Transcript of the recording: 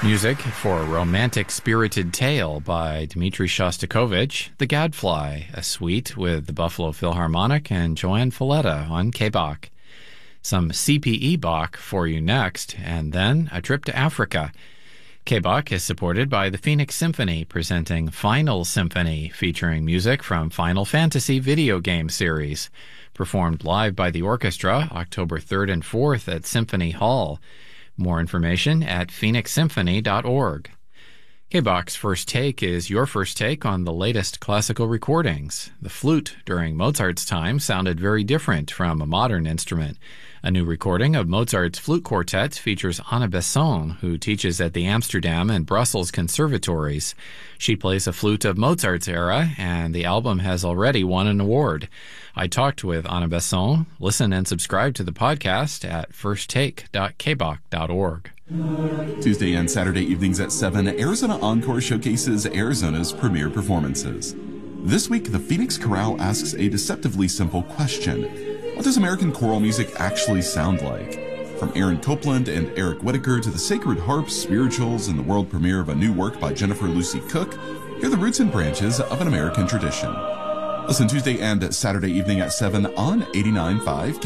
Music for Romantic Spirited Tale by Dmitri Shostakovich, The Gadfly, a suite with the Buffalo Philharmonic and Joanne Falletta on K-Bach. Some C.P.E. Bach for you next, and then a trip to Africa. K-Bach is supported by the Phoenix Symphony, presenting Final Symphony, featuring music from Final Fantasy video game series. Performed live by the orchestra October 3rd and 4th at Symphony Hall. More information at phoenixsymphony.org. K-Bach's First Take is your first take on the latest classical recordings. The flute during Mozart's time sounded very different from a modern instrument. A new recording of Mozart's flute quartet features Anna Besson, who teaches at the Amsterdam and Brussels conservatories. She plays a flute of Mozart's era, and the album has already won an award. I talked with Anna Besson. Listen and subscribe to the podcast at firsttake.kbach.org. Tuesday and Saturday evenings at 7, Arizona Encore showcases Arizona's premier performances. This week, the Phoenix Chorale asks a deceptively simple question. What does American choral music actually sound like? From Aaron Copland and Eric Whitaker to the Sacred Harps, Spirituals, and the world premiere of a new work by Jennifer Lucy Cook, hear the roots and branches of an American tradition. Listen Tuesday and Saturday evening at 7 on 89.5